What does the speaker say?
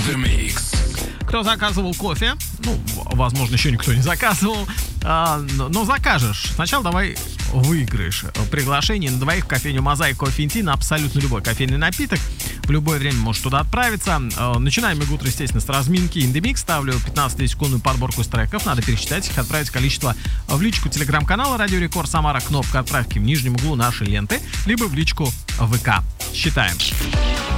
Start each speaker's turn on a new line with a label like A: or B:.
A: The Mix.
B: Кто заказывал кофе? Ну, возможно, еще никто не заказывал. Но закажешь. Сначала давай выиграешь приглашение на двоих в кофейню Мозаика Кофе & Ти на абсолютно любой кофейный напиток. В любое время можешь туда отправиться. Начинаем игру, естественно, с разминки In The Mix. Ставлю 15-секундную подборку с треков. Надо пересчитать их, отправить количество в личку телеграм-канала Радио Рекорд Самара. Кнопка отправки в нижнем углу нашей ленты, либо в личку ВК. Считаем.